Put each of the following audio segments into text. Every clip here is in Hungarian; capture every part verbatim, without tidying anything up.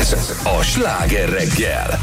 Ez a Sláger reggel.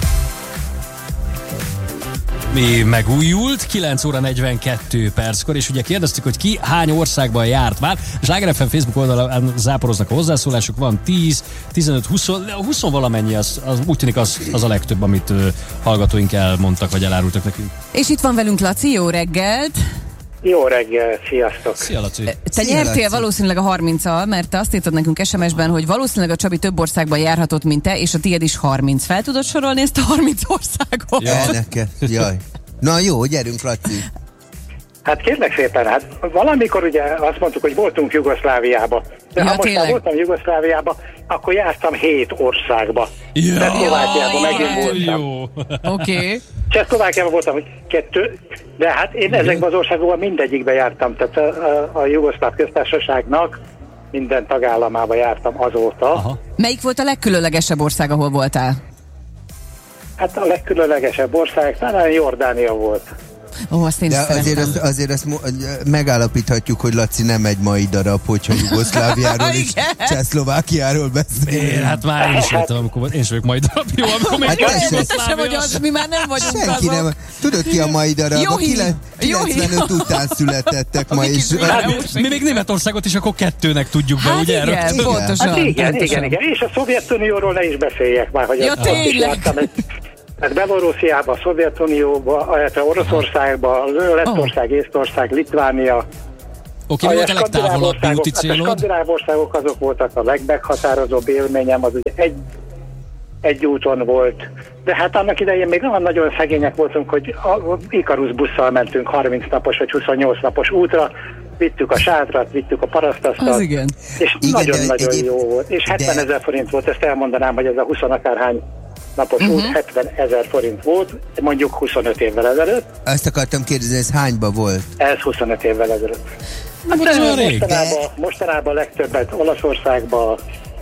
Mi megújult, kilenc óra negyvenkettő perckor, és ugye kérdeztük, hogy ki hány országban járt már. A Sláger ef em Facebook oldalán záporoznak a hozzászólások, van tíz, tizenöt, húsz, húsz valamennyi, az, az úgy tűnik az, az a legtöbb, amit uh, hallgatóink elmondtak, vagy elárultak nekünk. És itt van velünk Laci, jó reggelt! Jó reggel, sziasztok! Szia, Laci! Te Szia, nyertél Laci. valószínűleg a harminccal, mert te azt írtad nekünk es em es-ben, hogy valószínűleg a Csabi több országban járhatott, mint te, és a tiéd is harminc. Fel tudod sorolni ezt a harminc országot? Ja. Elneke. Jaj. Na jó, gyerünk, Laci. Hát kérlek szépen, hát valamikor ugye azt mondtuk, hogy voltunk Jugoszláviába. De Ja, ha most tényleg? már voltam Jugoszláviába, akkor jártam hét országba. Ja, Csehszlovákiában megint voltam. jó! Oké. Okay. Csehszlovákiában voltam kettő, de hát én ezekben az országokban mindegyikbe jártam. Tehát a, a, a Jugoszláv köztársaságnak minden tagállamába jártam azóta. Aha. Melyik volt a legkülönlegesebb ország, ahol voltál? Hát a legkülönlegesebb ország talán Jordánia volt. Ó, azt én is De azért szeretem. azt, azért azt mo- megállapíthatjuk, hogy Laci nem egy mai darab, hogyha Jugoszláviáról és Igen. Csehszlovákiáról beszél. Én, hát már én is voltam, amikor én is vagyok majd darab, jó, amikor még Hát nem persze, Te sem vagy Jugoszlávia. az, mi már nem vagyunk Senki azok. nem. Tudod ki a mai darab? Jó A hír. kilen- Jó hír. kilencvenöt után születettek ma, Miki és Zsuzsa. Hát, mi, mi még Németországot is akkor kettőnek tudjuk be, Hát ugye? igen, Rögtön. pontosan. Hát igen, pontosan. igen, igen. És a Szovjetunióról ne is beszéljek már, hogy Ja, ott is tényleg? jártam. Hát Belorussziába, Szovjetunióba, illetve Oroszországba, Lettország, Észtország, Litvánia. Oké, mi volt a legtávolabb úti hát a célod? skandináv országok azok voltak a legmeghatározóbb élményem, az ugye egy, egy úton volt. De hát annak idején még nem nagyon szegények voltunk, hogy a Ikarus busszal mentünk harminc napos vagy huszonnyolc napos útra, vittük a sátrat, vittük a parasztasztalt. Az igen. És Igen, nagyon-nagyon de egyéb- jó volt. És hetven ezer forint volt, ezt elmondanám, hogy ez a húsz akárhány napos uh-huh. út hetven ezer forint volt, mondjuk huszonöt évvel ezelőtt. azt akartam kérdezni, ez hányba volt? Ez huszonöt évvel ezelőtt. Hát ez olyan rég. Mostanában, mostanában legtöbbet Olaszországba,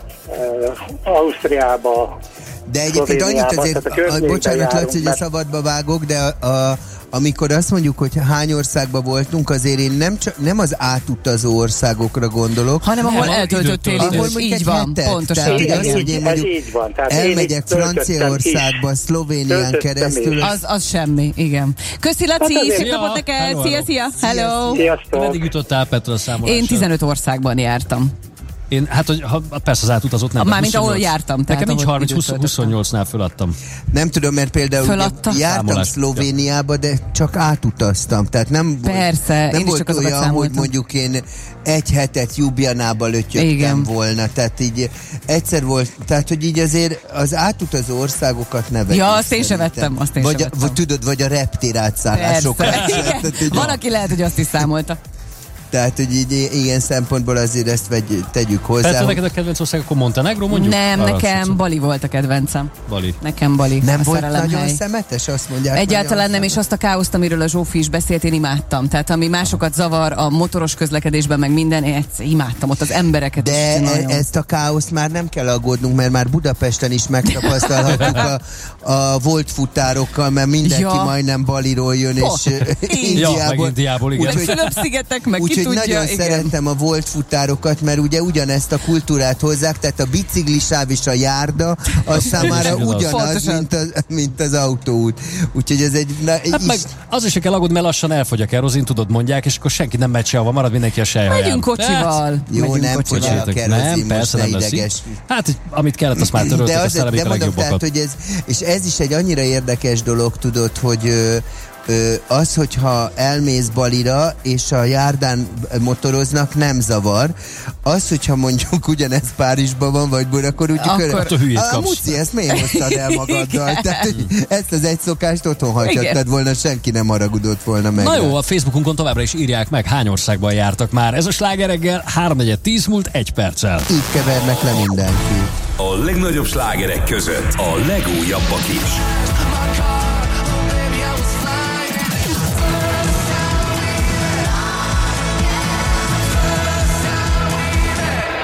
uh, Ausztriába, De egyébként annyit Szlovéniában, azért, tehát a a, környékben bocsánat, járunk, Laci, hogy a mert- szabadba vágok, de a, a, amikor azt mondjuk, hogy hány országban voltunk, azért én nem, csak, nem az átutazó országokra gondolok, Hanem ahol Nem, eltöltöttél ahol időt. mondjuk Így egy van, hetet. pontosan. Tehát, hogy Igen, az, igen, hogy én ez mondjuk így van. Tehát én elmegyek itt töltöttem Franciaországba, is. Szlovénián Töltöttem keresztül. is. Az, az semmi, igen. Köszi, Laci, Hát azért- szép napot Ja, neked, hello, szia, hello. szia, hello. Sziasztok! Meddig jutottál Petra számolással? Én tizenöt országban jártam. Én, hát, hogy, ha, persze az átutazott nem. de Mármint ahol huszonnyolc. jártam, tehát Nekem nincs ahol harminc, húsz, időt töltöttem. huszonnyolcnál föladtam. Nem tudom, mert például Föladta? ugye jártam Számolást. Szlovéniába, de csak átutaztam. Tehát nem, volt- Persze, nem én is volt csak azokat olyan, számoltam. hogy mondjuk én egy hetet Ljubljanába lötyögtem Igen. volna. Tehát így egyszer volt, tehát hogy így azért az átutazó országokat ne vegyük. Ja, azt én sem szerintem. vettem, azt én vagy sem a, vettem. vagy tudod, vagy a reptér átszállásokat. Persze. sem. Igen. Tehát, hogy- Van, aki lehet, hogy azt is számolta. Tehát, hogy így ilyen szempontból azért ezt vegy, tegyük hozzá. Persze hogy neked a kedvenc ország, akkor Montenegro mondjuk? Nem, Arra nekem szoksz- Bali volt a kedvencem. Bali. Nekem Bali. nem a volt szerelemhely. nagyon szemetes, azt mondják. Egyáltalán nagyon nem, és azt a káoszt, amiről a Zsófi is beszélt, én imádtam. Tehát ami másokat zavar a motoros közlekedésben, meg minden, én egyszer imádtam ott az embereket. De is, e- nagyon. ezt a káoszt már nem kell aggódnunk, mert már Budapesten is megtapasztalhatjuk a, a volt futárokkal, mert mindenki Ja. majdnem Baliról jön, Po. és ö, Ja, meg Indiából. Indiából, igen. Meg Úgyhogy- Fülöp-szigetek, meg ki Úgyhogy tudja. nagyon igen. szeretem a volt futárokat, mert ugye ugyanezt a kultúrát hozzák, tehát a biciklisáv és a járda, az számára Ugyanaz. ugyanaz, Pontosan. mint az, mint az autóút. Úgyhogy ez egy... Na, Hát is, meg az is se kell aggódni, mert lassan elfogy a kerozin, tudod, mondják, és akkor senki nem megy sehova, marad mindenki a sejhaján. Megyünk kocsival. Jó, Megyünk nem kocsival. fogy el a Kocsival. kerozin, Nem, most persze ne nem lesz ideges. így. Hát, amit kellett, azt már törölték, de, a azért, szellemék de a mondom, tehát, legjobbakat. hogy ez, és ez is egy annyira érdekes dolog, tudod, hogy ö, ö, az, hogyha elmész Balira, és a járdán motoroznak, nem zavar. Az, hogyha mondjuk ugyanez Párizsban van, vagy Bur, akkor úgy Akkor- akkor, Attól hülyét a kapsz. Muci, ezt miért hoztad el magaddal? Igen. Tehát, hogy ezt az egy szokást otthon Igen. hagyhattad volna, senki nem haragudott volna meg. Na jó, a Facebookon továbbra is írják meg, hány országban jártak már. Ez a Sláger reggel, háromnegyed tíz múlt egy perccel. Így kevernek le mindenki. A legnagyobb slágerek között a legújabbak is.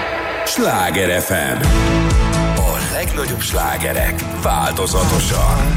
Sláger ef em. A legnagyobb slágerek változatosan.